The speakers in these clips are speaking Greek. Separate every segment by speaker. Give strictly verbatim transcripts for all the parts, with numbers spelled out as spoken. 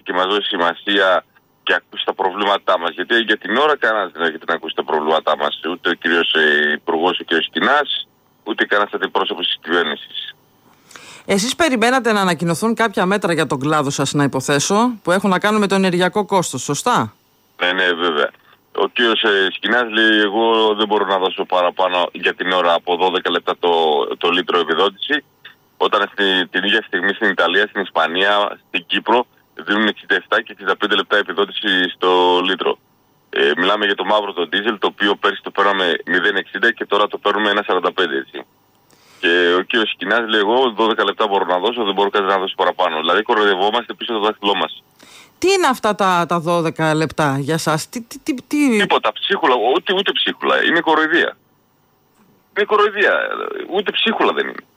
Speaker 1: και μας δώσει σημασία και ακούσει τα προβλήματά μας. Γιατί για την ώρα κανένας δεν έρχεται να ακούσει τα προβλήματά μας. Ούτε ο κύριος Υπουργός, ο κύριος Σκινάς, ούτε κανένας αντιπρόσωπος της κυβέρνησης.
Speaker 2: Εσείς περιμένατε να ανακοινωθούν κάποια μέτρα για τον κλάδο σας, να υποθέσω, που έχουν να κάνουν με το ενεργειακό κόστος, σωστά?
Speaker 1: Ναι, ναι, βέβαια. Ο κύριος Σκινάς λέει: εγώ δεν μπορώ να δώσω παραπάνω για την ώρα από δώδεκα λεπτά το, το λίτρο επιδότηση. Όταν στη, την ίδια στιγμή στην Ιταλία, στην Ισπανία, στην Κύπρο δίνουν εξήντα επτά και εξήντα πέντε λεπτά επιδότηση στο λίτρο. Ε, μιλάμε για το μαύρο το ντίζελ, το οποίο πέρσι το παίρναμε μηδέν κόμμα εξήντα και τώρα το παίρνουμε ένα κόμμα σαράντα πέντε, έτσι. Και ο κύριος Σκινάς λέει: εγώ δώδεκα λεπτά μπορώ να δώσω, δεν μπορώ κάτι να δώσω παραπάνω. Δηλαδή κοροϊδευόμαστε πίσω από το δάχτυλό μας.
Speaker 2: Τι είναι αυτά τα, τα δώδεκα λεπτά για σας? Τι, τι, τι, τι...
Speaker 1: Τίποτα, ψίχουλα, ούτε, ούτε ψίχουλα. Είναι κοροϊδία. Είναι κοροϊδία. Ούτε ψίχουλα δεν είναι.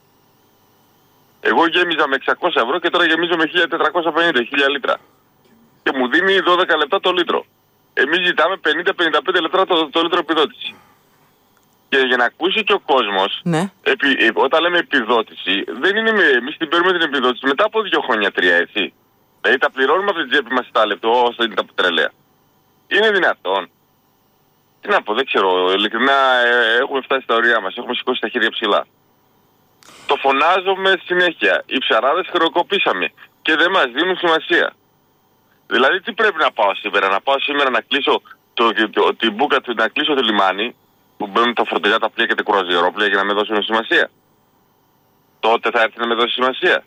Speaker 1: Εγώ γέμιζα με εξακόσια ευρώ και τώρα γεμίζω με χίλια τετρακόσια πενήντα, χίλια λίτρα. Και μου δίνει δώδεκα λεπτά το λίτρο. Εμείς ζητάμε πενήντα με πενήντα πέντε λεπτά το, το λίτρο επιδότηση. Και για να ακούσει και ο κόσμος,
Speaker 2: ναι.
Speaker 1: επί, όταν λέμε επιδότηση, δεν είναι με, εμείς την παίρνουμε την επιδότηση μετά από δύο χρόνια, τρία, έτσι. Δηλαδή τα πληρώνουμε από την τσέπη μας τα λεπτό, όσο είναι τα πετρελαία. Είναι δυνατόν? Τι να πω, δεν ξέρω. Ειλικρινά ε, έχουμε φτάσει στα ωριά μας, έχουμε σηκώσει τα χέρια ψηλά. Το φωνάζουμε συνέχεια. Οι ψαράδες χρεοκοπήσαμε και δεν μας δίνουν σημασία. Δηλαδή τι πρέπει να πάω σήμερα? Να πάω σήμερα να κλείσω το, το, την μπούκα του, να κλείσω το λιμάνι που μπαίνουν τα φορτηγά, τα πλοία και τα κουραζιερόπλοια για να με δώσουν σημασία? Τότε θα έρθει να με δώσει σημασία.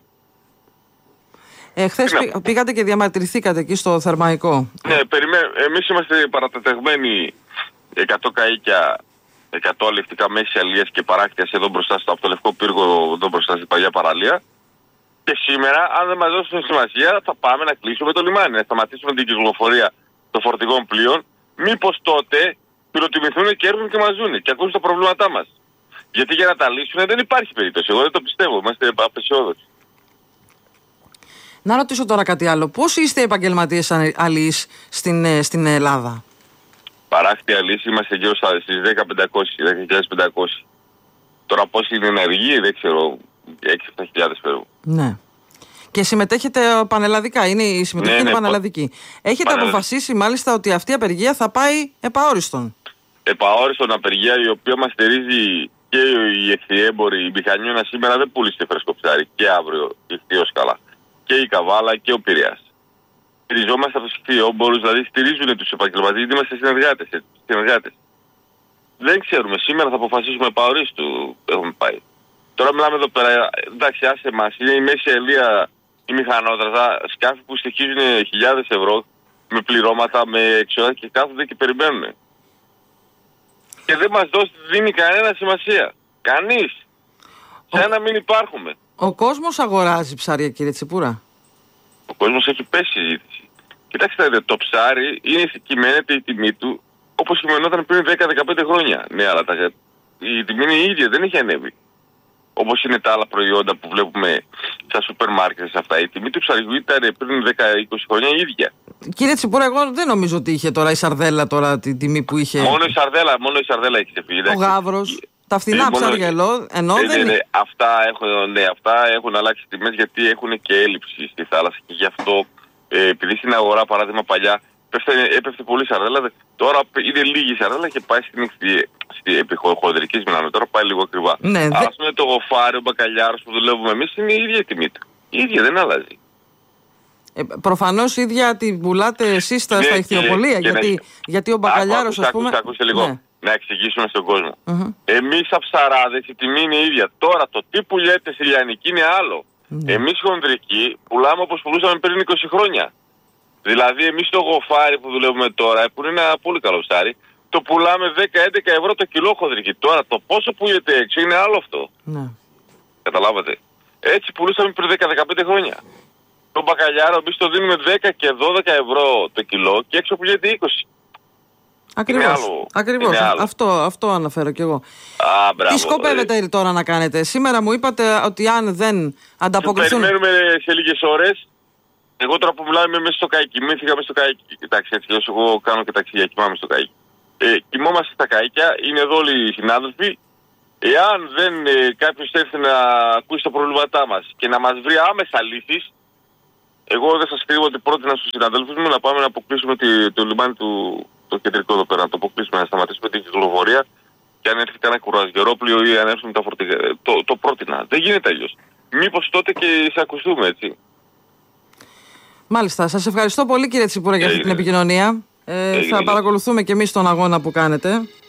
Speaker 2: Ε, χθες πή, πήγατε και διαμαρτυρηθήκατε εκεί στο Θερμαϊκό.
Speaker 1: Ναι, περιμέ... εμείς είμαστε παρατεταγμένοι εκατό καΐκια, εκατό αλευτικά μέση αλίας και παράκτειας εδώ μπροστά στο, από το Λευκό Πύργο, εδώ μπροστά στην παλιά παραλία. Και σήμερα, αν δεν μας δώσουν σημασία, θα πάμε να κλείσουμε το λιμάνι, να σταματήσουμε την κυκλοφορία των φορτηγών πλοίων. Μήπως τότε πυροτιμηθούν και έρθουν και μας ζουν και ακούσουν τα προβλήματά μας. Γιατί για να τα λύσουν δεν υπάρχει περίπτωση. Εγώ δεν το πιστεύω. Είμαστε απεσιόδοξοι.
Speaker 2: Να ρωτήσω τώρα κάτι άλλο. Πώς είστε επαγγελματίες αλείς στην, στην Ελλάδα?
Speaker 1: Παράκτη αλείς είμαστε γύρω στις δέκα χιλιάδες πεντακόσια. Τώρα πώς είναι ενεργοί δεν ξέρω. έξι επτά χιλιάδες περίπου.
Speaker 2: Ναι. Και συμμετέχετε πανελλαδικά. Είναι, η συμμετοχή ναι, είναι ναι, πανελλαδική. Έχετε πανελλαδική. Αποφασίσει μάλιστα ότι αυτή η απεργία θα πάει επαόριστον.
Speaker 1: Επαόριστον απεργία, η οποία μας στηρίζει και οι εχθιέμποροι. Η Μηχανιώνα σήμερα δεν πούλησε φρέσκο ψάρι και αύριο ηχθείως καλά. Και η Καβάλα και ο Πειραιάς. Στηριζόμαστε από τους εχθιέμπορους, δηλαδή στηρίζουν τους επαγγελματίες, γιατί είμαστε συνεργάτες, συνεργάτες. Δεν ξέρουμε, σήμερα θα αποφασίσουμε επαορίστου έχουμε πάει. Τώρα μιλάμε εδώ πέρα, εντάξει, άσε μας, είναι η μέση αλεία, η μηχανόδραζα, σκάφη που στοιχίζουν χιλιάδες ευρώ με πληρώματα, με εξόδα και κάθονται και περιμένουν. Και δεν μας δώσει, δίνει κανένα σημασία. Κανείς. Ο... Σαν να μην υπάρχουμε.
Speaker 2: Ο κόσμος αγοράζει ψάρια, κύριε Τσιπούρα?
Speaker 1: Ο κόσμος έχει πέσει συζήτηση. Κοιτάξτε, το ψάρι είναι, κυμαίνεται η τιμή του όπως κυμαινόταν πριν δέκα με δεκαπέντε χρόνια. Ναι, αλλά τα, η τιμή είναι η ίδια, δεν έχει ανέβει. Όπως είναι τα άλλα προϊόντα που βλέπουμε στα σούπερ μάρκετ αυτά. Η τιμή του ψαριού ήταν πριν δέκα με είκοσι χρόνια η ίδια.
Speaker 2: Κύριε Τσιπούρα, εγώ δεν νομίζω ότι είχε τώρα η σαρδέλα τώρα την τιμή που είχε.
Speaker 1: Μόνο η σαρδέλα, μόνο η σαρδέλα έχει ξεφύγει.
Speaker 2: Ο γάβρος, τα φθηνά ε, ψάρια ενώ, ενώ
Speaker 1: ε,
Speaker 2: δεν
Speaker 1: ναι, ναι, αυτά, έχουν, ναι, αυτά έχουν αλλάξει τιμές γιατί έχουν και έλλειψη στη θάλασσα και γι' αυτό ε, επειδή στην αγορά παράδειγμα παλιά έπεφτε πολύ σαρδέλα, τώρα είναι λίγη σαρδέλα και πάει στην επιχειρηματική μιλάμε. Τώρα πάει λίγο ακριβά.
Speaker 2: Ναι,
Speaker 1: δε... Ας πούμε το γοφάρι, ο μπακαλιάρος που δουλεύουμε εμείς είναι η ίδια η τιμή του. Η ίδια δεν αλλάζει.
Speaker 2: Ε, προφανώς η ίδια την πουλάτε εσείς στα, ναι, στα ηχθειοπολία. Γιατί, ναι. γιατί ο μπακαλιάρος, ας πούμε.
Speaker 1: Ακούστε λίγο. Ναι. Να εξηγήσουμε στον κόσμο. Uh-huh. Εμείς σαν ψαράδες η τιμή είναι η ίδια. Τώρα το τι πουλιέται στη λιανική είναι άλλο. Uh-huh. Εμείς χονδρικοί πουλάμε όπως πουλούσαμε πριν είκοσι χρόνια. Δηλαδή εμείς το γοφάρι που δουλεύουμε τώρα, που είναι ένα πολύ καλό ψάρι, το πουλάμε δέκα με έντεκα ευρώ το κιλό χονδρική. Τώρα το πόσο πουλιέται έξω είναι άλλο αυτό.
Speaker 2: Uh-huh.
Speaker 1: Καταλάβατε. Έτσι πουλούσαμε πριν δέκα με δεκαπέντε χρόνια. Το μπακαλιάρο εμείς το δίνουμε δέκα και δώδεκα ευρώ το κιλό και έξω πουλιέται είκοσι.
Speaker 2: Ακριβώς, ακριβώς. Αυτό, αυτό αναφέρω κι εγώ.
Speaker 1: Α, μπράβο,
Speaker 2: τι σκοπεύετε ε... τώρα να κάνετε? Σήμερα μου είπατε ότι αν δεν ανταποκριθούν...
Speaker 1: Περιμένουμε σε λίγες ώρες. Εγώ τώρα που μιλάμε είμαι μέσα στο καΐκι. Μην φύγαμε στο καΐκι. Κοιτάξτε, έτσι, εγώ κάνω και ταξίδια, κοιμάμαι στο καΐκι. Ε, κοιμόμαστε στα καΐκια, είναι εδώ όλοι οι συνάδελφοι. Εάν δεν ε, κάποιος έρθει να ακούσει τα προβλήματά μας και να μας βρει άμεσα λύσεις, Εγώ δεν σας κρύβω ότι πρότεινα στους συναδέλφους μου να πάμε να αποκλείσουμε τη, το λιμάνι του το κεντρικό εδώ πέρα. Να το αποκλείσουμε, να σταματήσουμε την κυκλοφορία και αν έρθει κανένα κουρασγερόπλοιο ή αν έρθουν τα φορτηγά. Το, το πρότεινα. Δεν γίνεται αλλιώς. Μήπως τότε και σε ακουστούμε, έτσι.
Speaker 2: Μάλιστα. Σας ευχαριστώ πολύ, κύριε Τσίπουρα, για αυτή την επικοινωνία. Ε, θα παρακολουθούμε και εμείς τον αγώνα που κάνετε.